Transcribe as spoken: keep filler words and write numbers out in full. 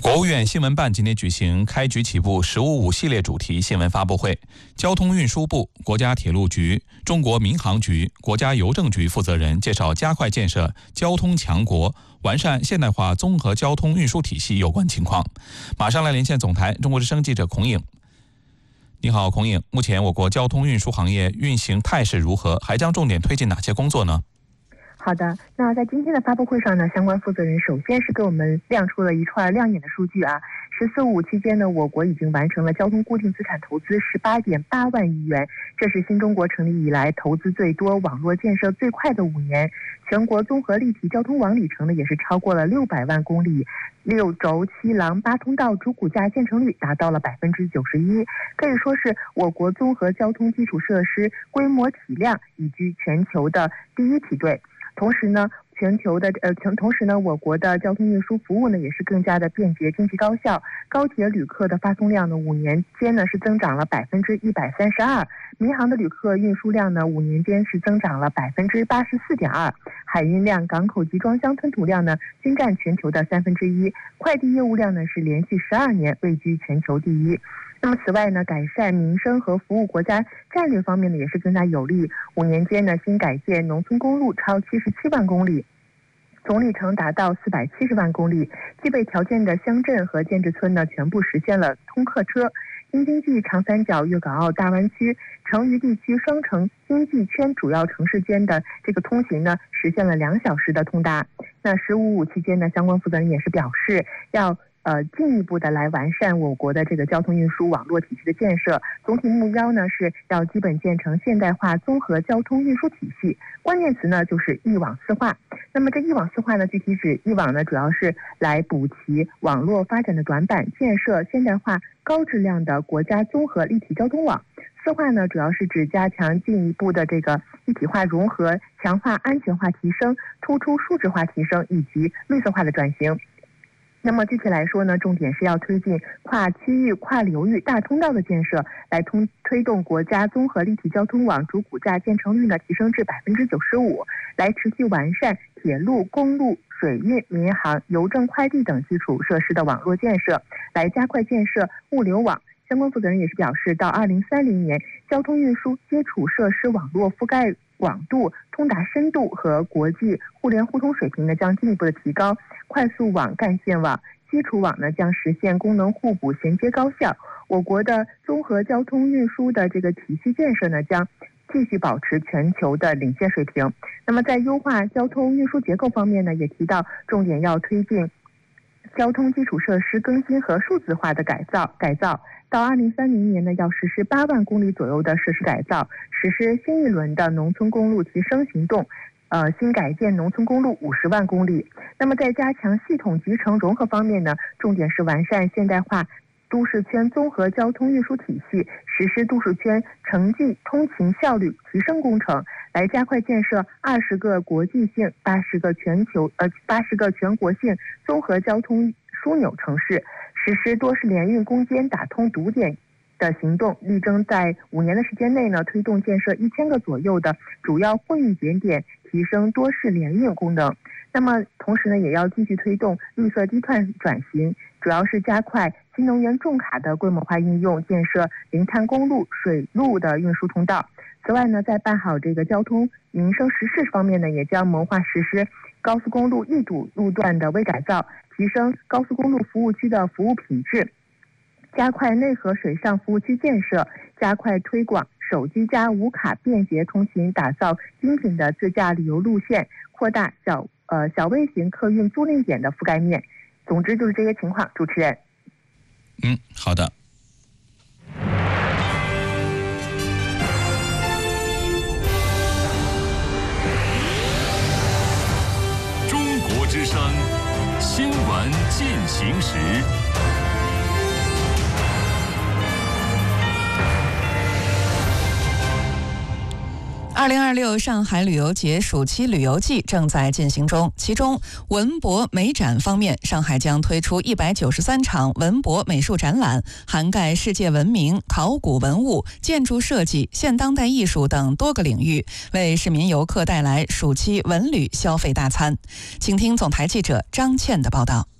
国务院新闻办今天举行开局起步“十五五”系列主题新闻发布会，交通运输部、国家铁路局、中国民航局、国家邮政局负责人介绍加快建设交通强国、完善现代化综合交通运输体系有关情况。马上来连线总台中国之声记者孔颖。你好，孔颖，目前我国交通运输行业运行态势如何？还将重点推进哪些工作呢？ 好的，那在今天的发布会上呢，相关负责人首先是给我们亮出了一串亮眼的数据啊。十四五期间呢，我国已经完成了交通固定资产投资十八点八万亿元，这是新中国成立以来投资最多、网络建设最快的五年。全国综合立体交通网里程呢，也是超过了六百万公里，六轴七廊八通道主骨架建成率达到了百分之九十一，可以说是我国综合交通基础设施规模体量已居全球的第一梯队。同时呢，全球的呃，同时呢，我国的交通运输服务呢也是更加的便捷、经济高效。高铁旅客的发送量呢，五年间呢是增长了百分之一百三十二，民航的旅客运输量呢，五年间是增长了百分之八十四点二，海运量、港口集装箱吞吐量呢均占全球的三分之一，快递业务量呢是连续十二年位居全球第一。那么此外呢，改善民生和服务国家战略方面呢也是更加有力。五年间呢，新改建农村公路超七十七万公里，总里程达到四百七十万公里，具备条件的乡镇和建制村呢全部实现了通客车。京津冀、长三角、粤港澳大湾区、成渝地区双城经济圈主要城市间的这个通行呢，实现了两小时的通达。那十五五期间呢，相关负责人也是表示要。呃，进一步的来完善我国的这个交通运输网络体系的建设，总体目标呢是要基本建成现代化综合交通运输体系。关键词呢就是一网四化。那么这一网四化呢，具体指一网呢主要是来补齐网络发展的短板，建设现代化高质量的国家综合立体交通网。四化呢，主要是指加强进一步的这个一体化融合，强化安全化提升，突出数字化提升以及绿色化的转型。那么具体来说呢，重点是要推进跨区域、跨流域大通道的建设，来通推动国家综合立体交通网主骨架建成率呢提升至百分之九十五，来持续完善铁路、公路、水运、民航、邮政、快递等基础设施的网络建设，来加快建设物流网。相关负责人也是表示，到二零三零年，交通运输基础设施网络覆盖广度、通达深度和国际互联互通水平呢将进一步的提高，快速网、干线网、基础网呢将实现功能互补、衔接高效。我国的综合交通运输的这个体系建设呢将继续保持全球的领先水平。那么在优化交通运输结构方面呢，也提到重点要推进交通基础设施更新和数字化的改造改造。到二零三零年呢，要实施八万公里左右的设施改造，实施新一轮的农村公路提升行动，呃，新改建农村公路五十万公里。那么在加强系统集成融合方面呢，重点是完善现代化都市圈综合交通运输体系，实施都市圈城际通勤效率提升工程，来加快建设二十个国际性、八十个全球呃八十个全国性综合交通枢纽城市。实施多式联运攻坚打通堵点的行动，力争在五年的时间内呢，推动建设一千个左右的主要货运节点，提升多式联运功能。那么同时呢，也要继续推动绿色低碳转型，主要是加快新能源重卡的规模化应用，建设零碳公路、水路的运输通道。此外呢，在办好这个交通民生实事方面呢，也将谋划实施高速公路易堵路段的微改造，提升高速公路服务区的服务品质，加快内河水上服务区建设，加快推广手机加无卡便捷通勤，打造精品的自驾旅游路线，扩大小呃小微型客运租赁点的覆盖面。总之就是这些情况。主持人， 嗯，好的。 中国之声新闻进行时。 二零二六上海旅游节暑期旅游季正在进行中，其中文博美展方面，上海将推出一百九十三场文博美术展览，涵盖世界文明、考古文物、建筑设计、现当代艺术等多个领域，为市民游客带来暑期文旅消费大餐。请听总台记者张倩的报道。